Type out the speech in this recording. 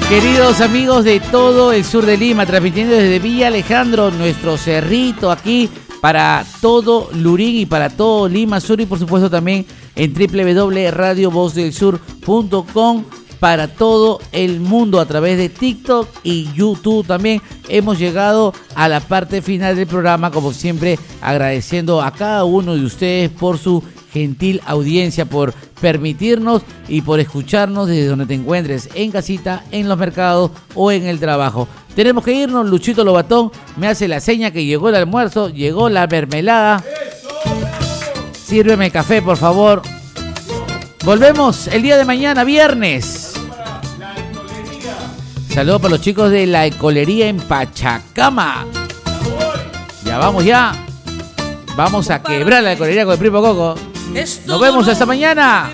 Queridos amigos de todo el sur de Lima, transmitiendo desde Villa Alejandro, nuestro cerrito aquí para todo Lurín y para todo Lima Sur, y por supuesto también en www.radiovozdelsur.com para todo el mundo a través de TikTok y YouTube también. Hemos llegado a la parte final del programa, como siempre agradeciendo a cada uno de ustedes por su gentil audiencia, por permitirnos y por escucharnos desde donde te encuentres, en casita, en los mercados o en el trabajo. Tenemos que irnos. Luchito Lobatón me hace la seña que llegó el almuerzo, llegó la mermelada. Sírveme café, por favor. Volvemos el día de mañana, viernes. Saludos para los chicos de la Ecolería en Pachacama. Ya vamos ya. Vamos a quebrar la Ecolería con el Primo Coco. Nos vemos esta mañana.